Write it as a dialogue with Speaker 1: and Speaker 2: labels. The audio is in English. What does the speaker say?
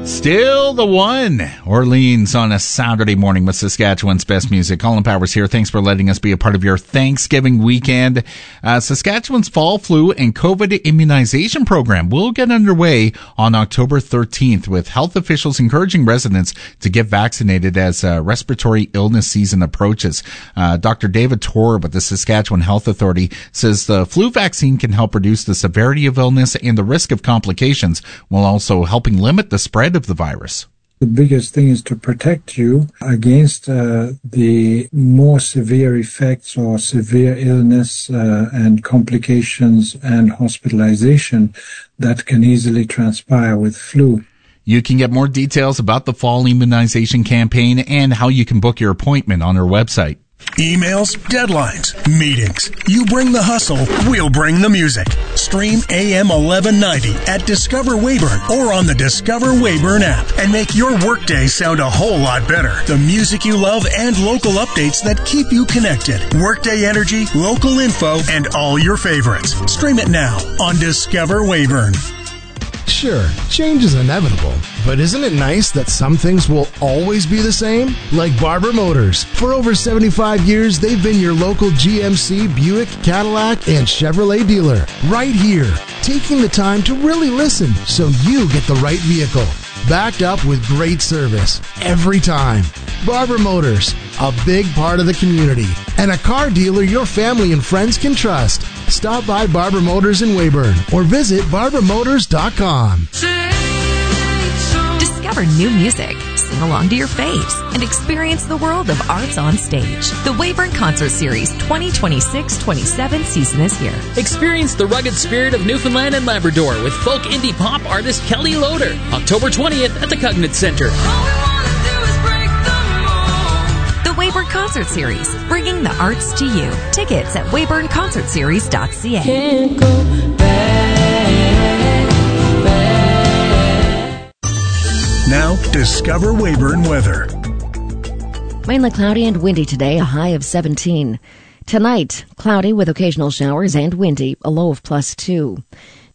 Speaker 1: Still the one. Orleans on a Saturday morning with Saskatchewan's best music. Colin Powers here. Thanks for letting us be a part of your Thanksgiving weekend. Saskatchewan's fall flu and COVID immunization program will get underway on October 13th with health officials encouraging residents to get vaccinated as respiratory illness season approaches. Dr. David Torr with the Saskatchewan Health Authority says the flu vaccine can help reduce the severity of illness and the risk of complications, while also helping limit the spread of the virus.
Speaker 2: The biggest thing is to protect you against the more severe effects or severe illness and complications and hospitalization that can easily transpire with flu.
Speaker 1: You can get more details about the fall immunization campaign and how you can book your appointment on our website.
Speaker 3: Emails, deadlines, meetings. You bring the hustle, we'll bring the music. Stream AM 1190 at Discover Weyburn or on the Discover Weyburn app and make your workday sound a whole lot better. The music you love and local updates that keep you connected. Workday energy, local info, and all your favorites. Stream it now on Discover Weyburn.
Speaker 4: Sure, change is inevitable, but isn't it nice that some things will always be the same? Like Barber Motors. For over 75 years, they've been your local GMC, Buick, Cadillac, and Chevrolet dealer. Right here, taking the time to really listen so you get the right vehicle. Backed up with great service every time. Barber Motors, a big part of the community, and a car dealer your family and friends can trust. Stop by Barber Motors in Weyburn or visit barbermotors.com.
Speaker 5: Discover new music, sing along to your faves, and experience the world of arts on stage. The Weyburn Concert Series 2026-27 season is here.
Speaker 6: Experience the rugged spirit of Newfoundland and Labrador with folk indie pop artist Kelly Loader, October 20th at the Cognate Centre.
Speaker 5: The Weyburn Concert Series, bringing the arts to you. Tickets at weyburnconcertseries.ca.
Speaker 7: Can't go back.
Speaker 3: Now, Discover Weyburn weather.
Speaker 8: Mainly cloudy and windy today, a high of 17. Tonight, cloudy with occasional showers and windy, a low of +2.